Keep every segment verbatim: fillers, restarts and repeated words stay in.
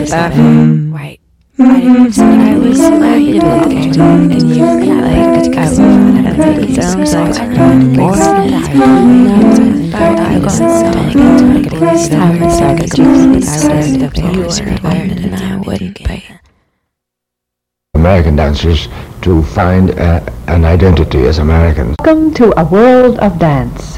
like that. Right. I was like, you know, and you yeah, like, I was it sounds like I American dancers to find uh, an identity as Americans. Welcome to A World of Dance.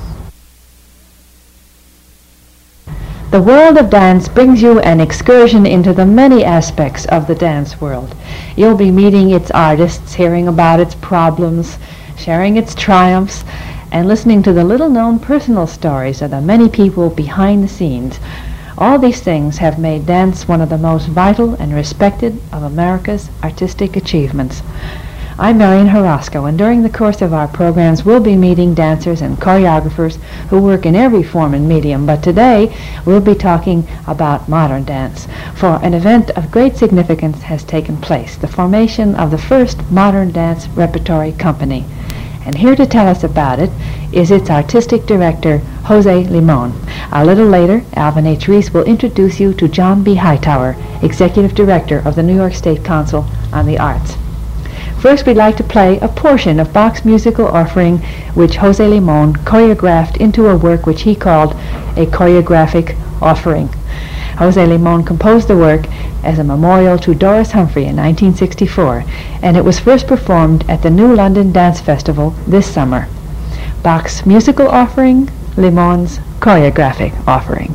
The World of Dance brings you an excursion into the many aspects of the dance world. You'll be meeting its artists, hearing about its problems, sharing its triumphs, and listening to the little-known personal stories of the many people behind the scenes. All these things have made dance one of the most vital and respected of America's artistic achievements. I'm Marian Harasco, and during the course of our programs we'll be meeting dancers and choreographers who work in every form and medium, but today we'll be talking about modern dance, for an event of great significance has taken place, the formation of the first modern dance repertory company. And here to tell us about it is its artistic director, Jose Limon. A little later, Alvin H. Reese will introduce you to John B. Hightower, Executive Director of the New York State Council on the Arts. First, we'd like to play a portion of Bach's musical offering, which Jose Limon choreographed into a work which he called a choreographic offering. Jose Limon composed the work as a memorial to Doris Humphrey in nineteen sixty-four, and it was first performed at the New London Dance Festival this summer. Bach's musical offering, Limon's choreographic offering.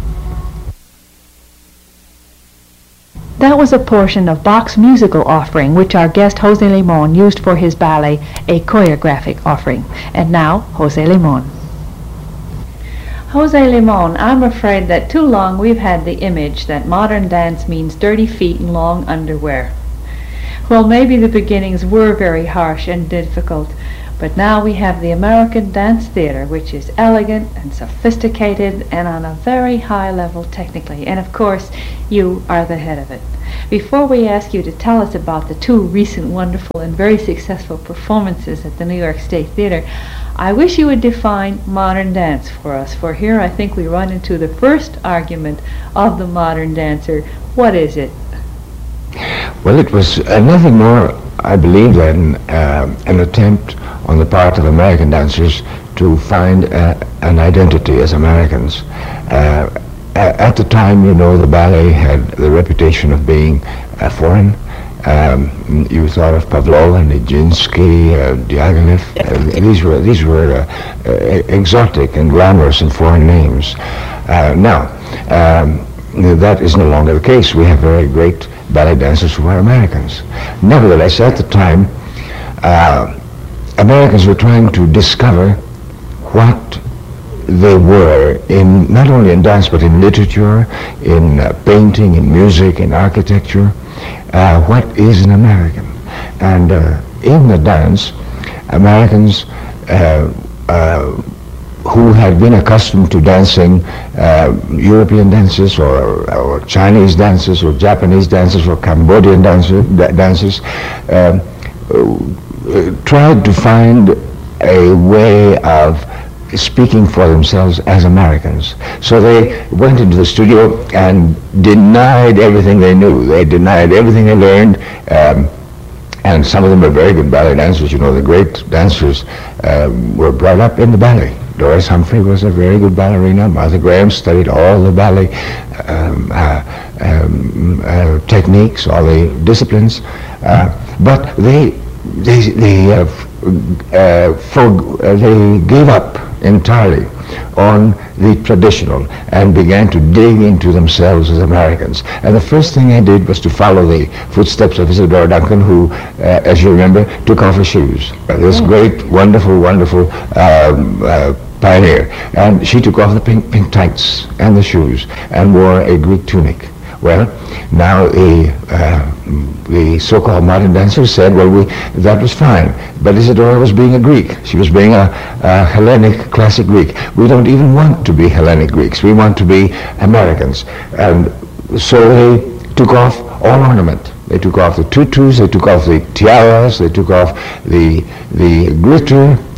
That was a portion of Bach's musical offering which our guest Jose Limon used for his ballet, A Choreographic Offering. And now, Jose Limon. Jose Limon, I'm afraid that too long we've had the image that modern dance means dirty feet and long underwear. Well, maybe the beginnings were very harsh and difficult, but now we have the American Dance Theater, which is elegant and sophisticated and on a very high level technically. And of course, you are the head of it. Before we ask you to tell us about the two recent wonderful and very successful performances at the New York State Theater, I wish you would define modern dance for us, for here I think we run into the first argument of the modern dancer. What is it? Well, it was uh, nothing more, I believe, than uh, an attempt on the part of American dancers to find uh, an identity as Americans. Uh, at the time, you know, the ballet had the reputation of being uh, foreign. Um, you thought of Pavlov and Nijinsky, uh, Diaghilev. Uh, these were these were uh, uh, exotic and glamorous and foreign names. Uh, now, um, that is no longer the case. We have very great ballet dancers who are Americans. Nevertheless, at the time, uh, Americans were trying to discover what they were in, not only in dance, but in literature, in uh, painting, in music, in architecture. Uh, what is an American? And uh, in the dance, Americans uh, uh, who had been accustomed to dancing uh, European dances or, or Chinese dances or Japanese dances or Cambodian dancer, da- dances uh, uh, tried to find a way of speaking for themselves as Americans. So they went into the studio and denied everything they knew. They denied everything they learned, um, and some of them were very good ballet dancers. You know, the great dancers um, were brought up in the ballet. Doris Humphrey was a very good ballerina. Martha Graham studied all the ballet um, uh, um, uh, techniques, all the disciplines, uh, but they they they uh, uh, for, uh, they gave up entirely on the traditional and began to dig into themselves as Americans. And the first thing I did was to follow the footsteps of Isadora Duncan, who, uh, as you remember, took off her shoes. Uh, this oh. great, wonderful, wonderful um, uh, pioneer. And she took off the pink, pink tights and the shoes and wore a Greek tunic. Well, now the, uh, the so-called modern dancers said, well, we, that was fine, but Isadora was being a Greek. She was being a, a Hellenic classic Greek. We don't even want to be Hellenic Greeks. We want to be Americans. And so they took off all ornament. They took off the tutus, they took off the tiaras, they took off the, the glitter,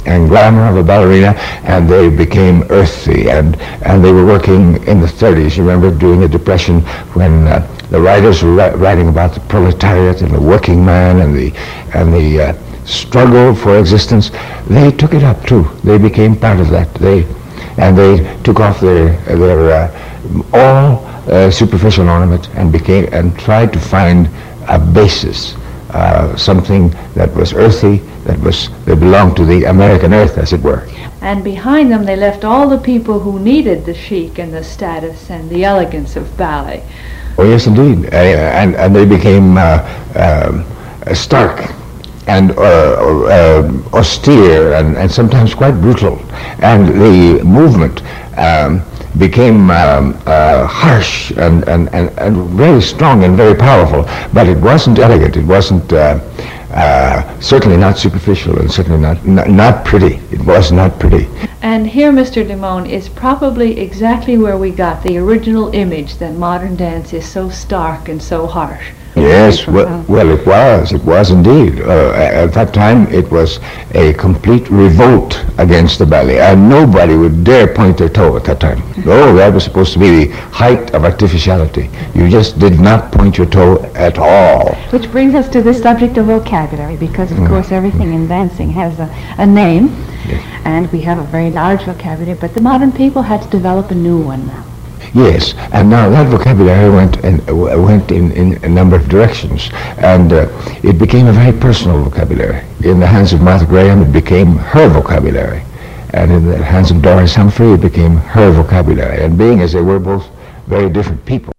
and glamour of a ballerina, and they became earthy, and, and they were working in the thirties, you remember, during the Depression, when uh, the writers were ri- writing about the proletariat and the working man and the, and the uh, struggle for existence. They took it up too. They became part of that. They, and they took off their, their uh, all uh, superficial ornament and became, and tried to find a basis, uh, something that was earthy, that was, that belonged to the American earth, as it were. And behind them they left all the people who needed the chic and the status and the elegance of ballet. Oh yes, indeed, uh, and and they became uh, um, stark and uh, uh, austere and, and sometimes quite brutal, and the movement um, became um, uh, harsh and, and, and, and very strong and very powerful, but it wasn't elegant, it wasn't uh, uh, certainly not superficial, and certainly not, not not pretty. It was not pretty. And here, Mister Dimone, is probably exactly where we got the original image that modern dance is so stark and so harsh. Yes, well, well, it was. It was indeed. Uh, at that time, it was a complete revolt against the ballet, and nobody would dare point their toe at that time. Oh, that was supposed to be the height of artificiality. You just did not point your toe at all. Which brings us to the subject of vocabulary, because of mm. course everything in dancing has a, a name, yes. And we have a very large vocabulary, but the modern people had to develop a new one now. Yes, and now that vocabulary went in, uh, went in, in a number of directions, and uh, it became a very personal vocabulary. In the hands of Martha Graham, it became her vocabulary, and in the hands of Doris Humphrey, it became her vocabulary. And being as they were both very different people,